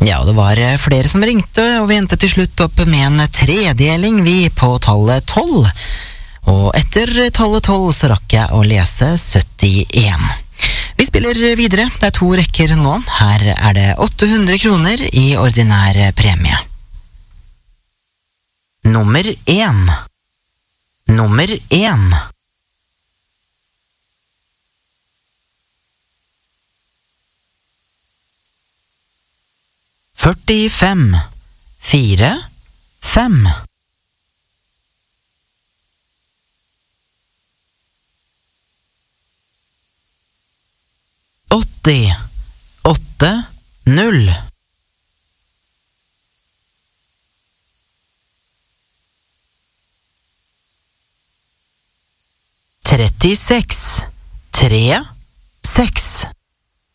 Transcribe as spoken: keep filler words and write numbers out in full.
Ja, det var flere som ringte, og vi endte til slutt opp med en tredeling vi på tallet tolv. Og etter tallet tolv så rakk jeg å lese syttien. Vi spiller videre, det er to rekker nå. Her er det åtte hundre kroner i ordinær premie. Nummer én. Nummer én. førtifem, fire, fem. åtti, åtte, null. trettiseks, tre, seks.